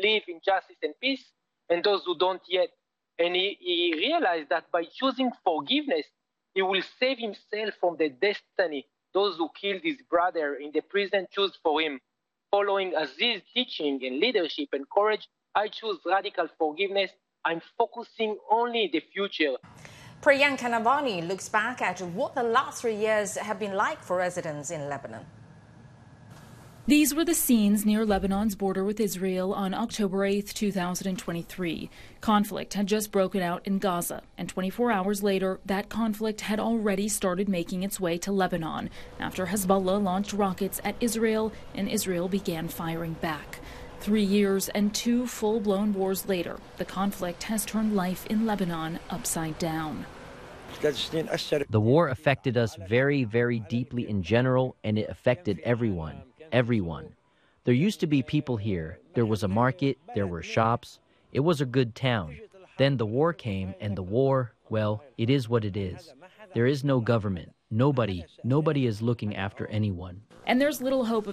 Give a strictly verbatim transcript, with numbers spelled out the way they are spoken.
live in justice and peace and those who don't yet. And he, he realized that by choosing forgiveness, he will save himself from the destiny those who killed his brother in the prison choose for him. Following Aziz's teaching and leadership and courage, I choose radical forgiveness. I'm focusing only the future. Priyanka Navani looks back at what the last three years have been like for residents in Lebanon. These were the scenes near Lebanon's border with Israel on October eighth, two thousand twenty-three. Conflict had just broken out in Gaza, and twenty-four hours later, that conflict had already started making its way to Lebanon after Hezbollah launched rockets at Israel and Israel began firing back. Three years and two full-blown wars later, the conflict has turned life in Lebanon upside down. The war affected us very, very deeply in general, and it affected everyone. Everyone. There used to be people here. There was a market, there were shops. It was a good town. Then the war came, and the war, well, it is what it is. There is no government. Nobody, nobody is looking after anyone. And there's little hope of